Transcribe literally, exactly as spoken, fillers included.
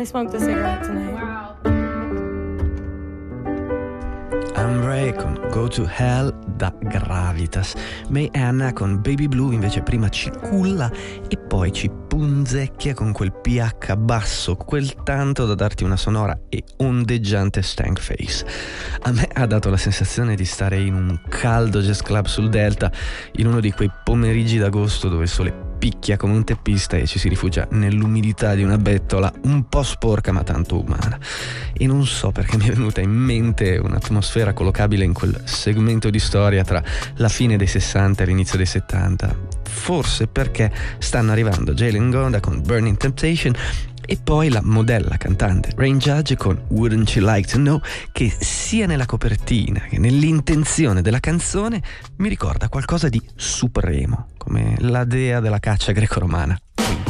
I smoked a cigarette tonight. Wow. Umbre con Go to Hell da Gravitas. May Anna con Baby Blue invece prima ci culla e poi ci punzecchia con quel pH basso, quel tanto da darti una sonora e ondeggiante stank face. A me ha dato la sensazione di stare in un caldo jazz club sul Delta, in uno di quei pomeriggi d'agosto dove il sole picchia come un teppista e ci si rifugia nell'umidità di una bettola un po' sporca ma tanto umana. E non so perché mi è venuta in mente un'atmosfera collocabile in quel segmento di storia tra la fine dei sessanta e l'inizio dei settanta. Forse perché stanno arrivando Jalen Gonda con Burning Temptation e poi la modella cantante Rain Judge con Wouldn't You Like to Know, che sia nella copertina che nell'intenzione della canzone mi ricorda qualcosa di supremo, come la dea della caccia greco-romana.